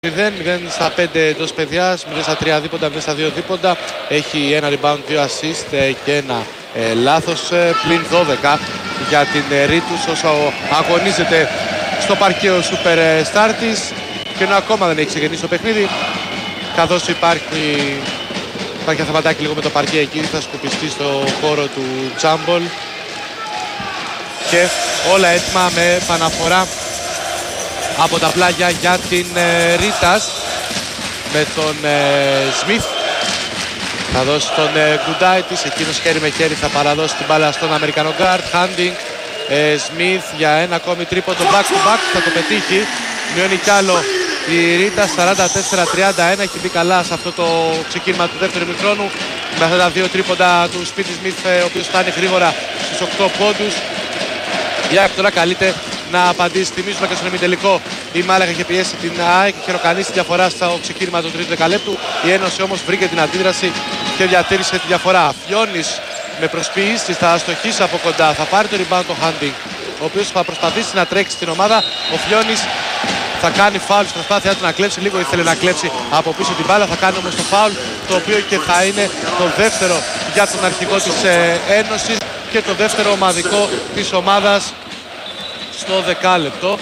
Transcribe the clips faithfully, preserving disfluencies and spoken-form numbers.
μηδέν στα πέντε εντός παιδιάς, μηδέν στα τρία δίποντα, μηδέν στα δύο δίποντα. Έχει ένα rebound, δύο assist και ένα ε, λάθος, ε, πλην δώδεκα για την ε, Ρήτους όσο αγωνίζεται στο παρκέ ο super star της, και ενώ ακόμα δεν έχει ξεκινήσει το παιχνίδι, καθώς υπάρχει, υπάρχει ένα θεματάκι λίγο με το παρκέ εκεί, θα σκουπιστεί στο χώρο του Τζάμπολ και όλα έτοιμα με επαναφορά από τα πλάγια για την ε, Ρίτας με τον Σμιθ. Ε, θα δώσει τον ε, Γκουντάιτης, εκείνος χέρι με χέρι θα παραδώσει την μπάλα στον Αμερικανό γκάρτ. Χάντινγκ, Σμιθ για ένα ακόμη τρίποντο back to back, θα το πετύχει. Μειώνει κι άλλο η Ρίτα, σαράντα τέσσερα τριάντα ένα, έχει μπει καλά σε αυτό το ξεκίνημα του δεύτερου ημιχρόνου με αυτά τα δύο τρίποντα του Σπίτι Σμιθ, ο οποίος φτάνει γρήγορα στους οκτώ πόντους. Η ΑΕΚ τώρα καλείται να απαντήσει. Θυμίζουμε και στον ημιτελικό η Μάλαγα είχε πιέσει την ΑΕΚ και χειροκανίσει τη διαφορά στο ξεκίνημα του τρίτου δεκαλέπτου. Η Ένωση όμως βρήκε την αντίδραση και διατήρησε τη διαφορά. Φιώνης με προσποίηση θα αστοχίσει από κοντά, θα πάρει το rebound το Χάντινγκ, ο οποίος θα προσπαθήσει να τρέξει την ομάδα. Ο Φιώνης θα κάνει φάουλ στην προσπάθειά του να κλέψει, λίγο ήθελε να κλέψει από πίσω την μπάλα, θα κάνει όμως το φάουλ, το οποίο και θα είναι το δεύτερο για τον αρχηγό της Ένωσης και το δεύτερο ομαδικό της ομάδας στο δεκάλεπτο.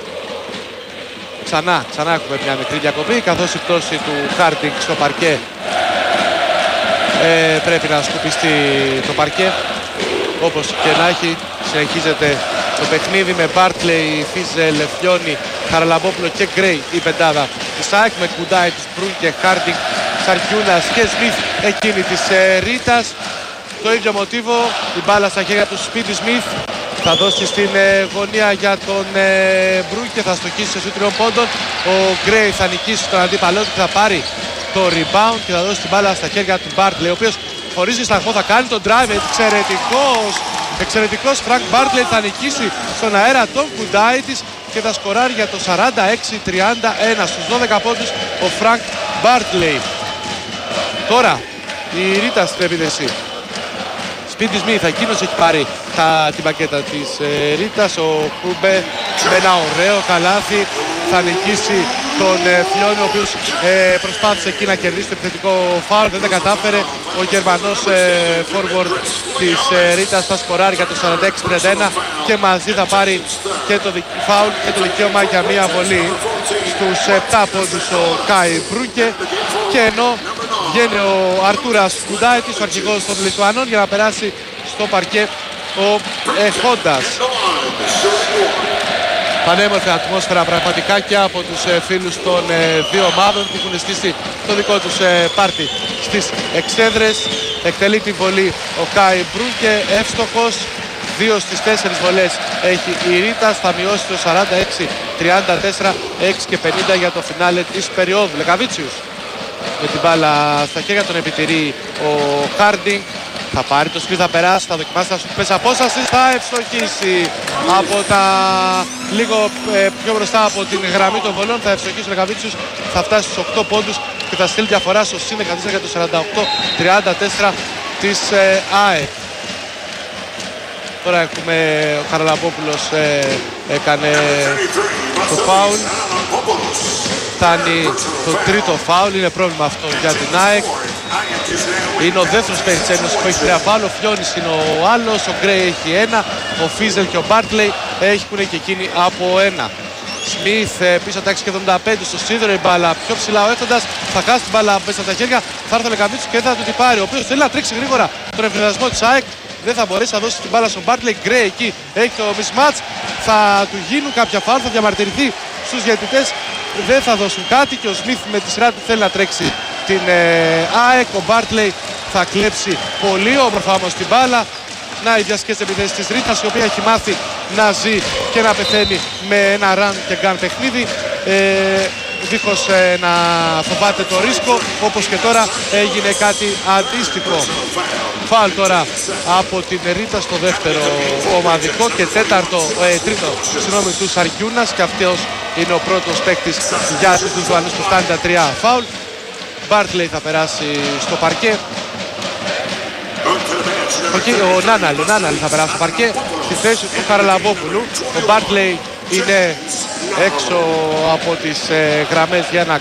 Ξανά, ξανά έχουμε μια μικρή διακοπή, καθώς η πτώση του Χάρντινγκ στο παρκέ ε, πρέπει να σκουπιστεί το παρκέ. Όπως και να έχει, συνεχίζεται το παιχνίδι με Μπάρτλεϊ, Φίζελ, Φιόνι, Χαραλαμπόπουλο και Γκρέι η πεντάδα της ΑΕΚ, με Κουντάι, της Μπρούν και Χάρντινγκ, Σαρκιούνας και Σμιθ εκείνη της ε, Ρίτας. Το ίδιο μοτίβο, η μπάλα στα χέρια του Σπίτι Σμιθ, θα δώσει στην ε, γωνία για τον ε, Μπρούν και θα στοχίσει σε σούτ τριών πόντων. Ο Γκρέι θα νικήσει τον αντίπαλό του, θα πάρει το rebound και θα δώσει την μπάλα στα χέρια του Μπάρτλεϊ, ο οποίος χωρίς δισταγμό θα κάνει τον drive. Εξαιρετικός, εξαιρετικός Φρανκ Μπάρτλεϊ, θα νικήσει στον αέρα τον Κουντάιτης και θα σκοράρει για το σαράντα έξι τριάντα ένα στους δώδεκα πόντους ο Φρανκ Μπάρτλεϊ. Τώρα η Ρίτα στην επίδεση. Σπίτι Σμιθ, εκείνος έχει πάρει τα, την πακέτα της ε, Ρίτας. Ο Κούμπε με ένα ωραίο καλάθι θα νικήσει τον ε, Φιόνι, ο οποίος ε, προσπάθησε εκεί να κερδίσει το επιθετικό φάουλ, δεν τα κατάφερε. Ο Γερμανός ε, forward της ε, Ρίτας θα σκοράρει για το σαράντα έξι τριάντα ένα και μαζί θα πάρει και το φάουλ και το δικαίωμα για μία βολή. Στους επτά πόντους ο Κάι Μπρούκε, και ενώ βγαίνει ο Αρτούρας Κουντάιτης, ο αρχηγός των Λιθουανών, για να περάσει στο παρκέ ο Εχόντας. Πανέμορφη ατμόσφαιρα πραγματικά και από τους ε, φίλους των ε, δύο ομάδων που έχουν στήσει το δικό τους ε, πάρτι στις εξέδρες. Εκτελεί την βολή ο Κάι Μπρούκε, εύστοχος. Δύο στις τέσσερις βολές έχει η Ρίτας, θα μειώσει το σαράντα έξι τριάντα τέσσερα, έξι και πενήντα για το φινάλε της περίοδου. Λεκαβίτσιους με την μπάλα στα χέρια, τον επιτηρεί ο Χάρντινγκ. Θα πάρει το σκριν, θα περάσει, θα δοκιμάσει να σου πέσει απόσταση, θα ευστοχίσει από τα λίγο ε, πιο μπροστά από την γραμμή των βολών. Θα ευστοχίσει ο Λεκαβίτσιους, θα φτάσει στους οκτώ πόντους και θα στείλει διαφορά στο συν δεκατέσσερα για το σαράντα οκτώ τριάντα τέσσερα της ε, ΑΕΚ. Τώρα έχουμε, ο Χαραλαμπόπουλος ε, έκανε το φάουλ, φτάνει το τρίτο φάουλ, είναι πρόβλημα αυτό για την ΑΕΚ. Είναι ο δεύτερος παίκτης της Ένωσης που έχει τρία φάουλ, ο Φιώνης είναι ο άλλος, ο Γκρέι έχει ένα, ο Φίζελ και ο Μπάρτλεϊ έχουν και εκείνοι από ένα. Σμιθ πίσω από τα έξι και εβδομήντα πέντε στο σίδερο, η μπάλα πιο ψηλά, ο Έχοντας θα χάσει την μπάλα μέσα από τα χέρια, θα έρθει ο Λεκαβίτσιους και θα του την πάρει, ο οποίος θέλει να τρίξει γρήγορα τον εμφυλιασμό της ΑΕΚ. Δεν θα μπορέσει να δώσει την μπάλα στον Μπάρτλεϊ. Γκρέι εκεί έχει το mismatch. Θα του γίνουν κάποια φάουλ, θα διαμαρτυρηθεί στους διαιτητές. Δεν θα δώσουν κάτι και ο Σμιθ με τη σειρά του θέλει να τρέξει την ε, ΑΕΚ. Ο Μπάρτλεϊ θα κλέψει πολύ όμορφα όμως την μπάλα. Να οι διασκές επιθέσεις της Ρίτας, η οποία έχει μάθει να ζει και να πεθαίνει με ένα run και gun παιχνίδι. Ε, δίχως ε, να φοβάται το ρίσκο, όπως και τώρα έγινε κάτι αντίστοιχο. Φάουλ τώρα από την Ρίτα στο δεύτερο ομαδικό και τέταρτο, ε, τρίτο συγγνώμη, του Σαρκιούνας, και αυτός είναι ο πρώτος παίκτης για τους Λιθουανούς που φτάνει τα τρία φάουλ. Μπάρτλεϊ θα περάσει στο παρκέ. Ο, ο Νάναλ, ο Νάναλ θα περάσει στο παρκέ στη θέση του Χαραλαμπόπουλου. Ο Μπάρτλεϊ είναι έξω από τις ε, γραμμές για να